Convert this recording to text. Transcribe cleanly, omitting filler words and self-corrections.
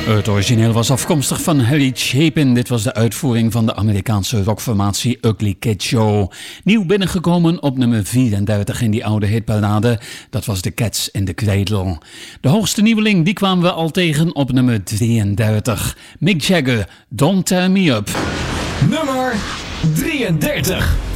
Het origineel was afkomstig van Harry Chapin. Dit was de uitvoering van de Amerikaanse rockformatie Ugly Kid Joe. Nieuw binnengekomen op nummer 34 in die oude hitparade. Dat was The Cats in the Cradle. De hoogste nieuweling die kwamen we al tegen op nummer 33. Mick Jagger, Don't Tear Me Up. Nummer 33.